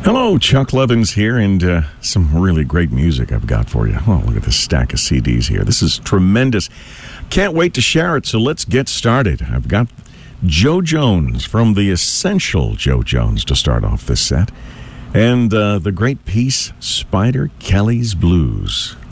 Hello, Chuck Levins here, and some really great music I've got for you. Oh, look at this stack of CDs here. This is tremendous. Can't wait to share it, so let's get started. I've got Joe Jones from the Essential Joe Jones to start off this set, and the great piece, Spider Kelly's Blues.